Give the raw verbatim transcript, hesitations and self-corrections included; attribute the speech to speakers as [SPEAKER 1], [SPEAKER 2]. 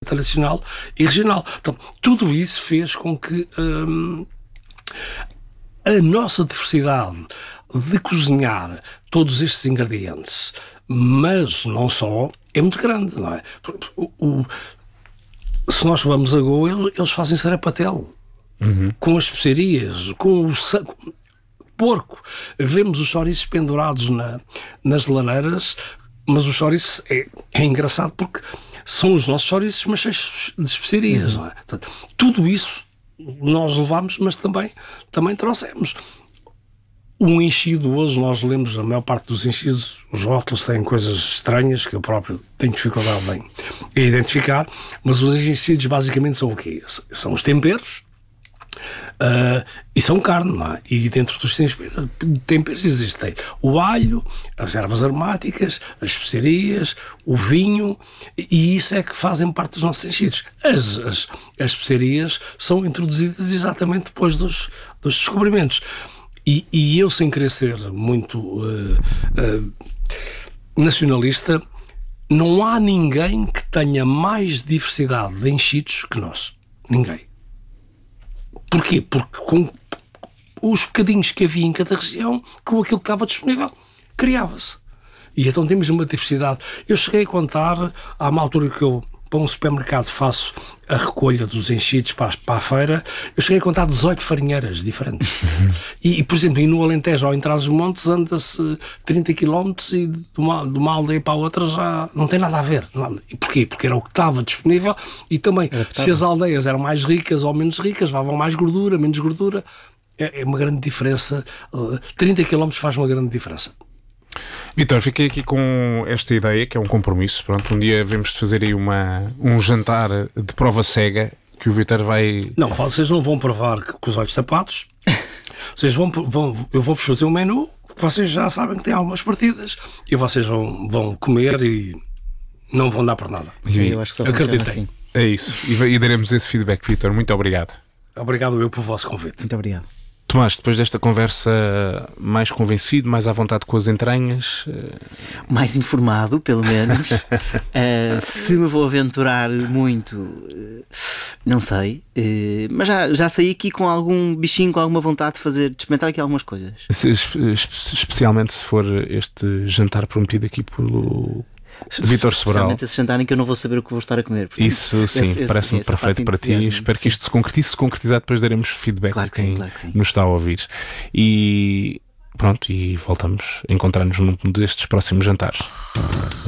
[SPEAKER 1] tradicional e regional. Então, tudo isso fez com que hum, a nossa diversidade de cozinhar todos estes ingredientes, mas não só, é muito grande, não é? O, o, se nós vamos a Goa, eles fazem sarapatel, uhum. com as especiarias, com o porco. Vemos os chouriços pendurados na, nas lareiras, mas o chouriço é, é engraçado porque são os nossos chouriços, mas cheios de especiarias, uhum. não é? Portanto, tudo isso nós levamos, mas também, também trouxemos. Um enchido hoje, nós lemos a maior parte dos enchidos, os rótulos têm coisas estranhas que eu próprio tenho dificuldade em, em identificar, mas os enchidos basicamente são o quê? São os temperos uh, e são carne, não é? E dentro dos temperos existem o alho, as ervas aromáticas, as especiarias, o vinho, e isso é que fazem parte dos nossos enchidos. As, as, as especiarias são introduzidas exatamente depois dos, dos descobrimentos. E, e eu, sem querer ser muito uh, uh, nacionalista, não há ninguém que tenha mais diversidade de enchidos que nós. Ninguém. Porquê? Porque com os bocadinhos que havia em cada região, com aquilo que estava disponível, criava-se. E então temos uma diversidade. Eu cheguei a contar, há uma altura que eu, para um supermercado, faço a recolha dos enchidos para a, para a feira, eu cheguei a contar dezoito farinheiras diferentes. Uhum. E, e, por exemplo, e no Alentejo, ao entrar os montes, anda-se trinta quilómetros e de uma, de uma aldeia para a outra já não tem nada a ver. Nada. E porquê? Porque era o que estava disponível e também, se as aldeias eram mais ricas ou menos ricas, levavam mais gordura, menos gordura. É, é uma grande diferença. trinta quilómetros faz uma grande diferença.
[SPEAKER 2] Vítor, fiquei aqui com esta ideia, que é um compromisso. Pronto, um dia devemos fazer aí uma, um jantar de prova cega, que o Vítor vai...
[SPEAKER 1] Não, vocês não vão provar com os olhos tapados. Vocês vão, vão, eu vou-vos fazer um menu, que vocês já sabem que tem algumas partidas, e vocês vão, vão comer e não vão dar por nada.
[SPEAKER 3] E eu acho que só funciona assim.
[SPEAKER 2] É isso, e, e daremos esse feedback, Vítor. Muito obrigado.
[SPEAKER 1] Obrigado eu pelo vosso convite.
[SPEAKER 3] Muito obrigado.
[SPEAKER 2] Tomás, depois desta conversa, mais convencido, mais à vontade com as entranhas?
[SPEAKER 3] Mais informado, pelo menos. uh, se me vou aventurar muito, uh, não sei. Uh, mas já, já saí aqui com algum bichinho, com alguma vontade de fazer, de experimentar aqui algumas coisas.
[SPEAKER 2] Se, especialmente se for este jantar prometido aqui pelo... Vítor Sobral.
[SPEAKER 3] Especialmente esse jantar em que eu não vou saber o que vou estar a comer. Portanto,
[SPEAKER 2] isso sim, parece-me perfeito para ti. Espero sim. que isto se concretize. Se concretizar, depois daremos feedback
[SPEAKER 3] claro
[SPEAKER 2] a quem
[SPEAKER 3] sim, claro que sim.
[SPEAKER 2] nos está a ouvir. E pronto, e voltamos a encontrar-nos num destes próximos jantares.